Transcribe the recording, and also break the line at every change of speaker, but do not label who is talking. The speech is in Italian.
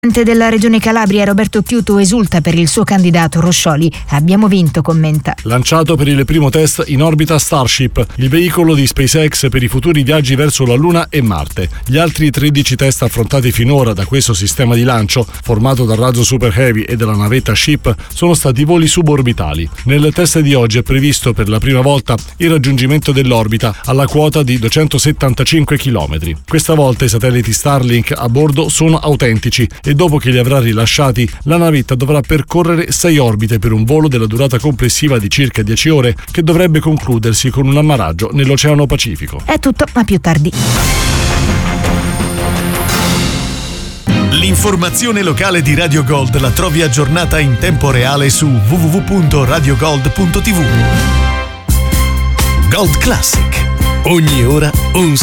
Il presidente della Regione Calabria, Roberto Chiuto, esulta per il suo candidato Roscioli. Abbiamo vinto, commenta.
Lanciato per il primo test in orbita Starship, il veicolo di SpaceX per i futuri viaggi verso la Luna e Marte. Gli altri 13 test affrontati finora da questo sistema di lancio, formato dal razzo Super Heavy e dalla navetta Ship, sono stati voli suborbitali. Nel test di oggi è previsto per la prima volta il raggiungimento dell'orbita alla quota di 275 km. Questa volta i satelliti Starlink a bordo sono autentici e dopo che li avrà rilasciati, la navetta dovrà percorrere 6 orbite per un volo della durata complessiva di circa 10 ore che dovrebbe concludersi con un ammaraggio nell'Oceano Pacifico.
È tutto, ma più tardi.
L'informazione locale di Radio Gold la trovi aggiornata in tempo reale su www.radiogold.tv. Gold Classic. Ogni ora un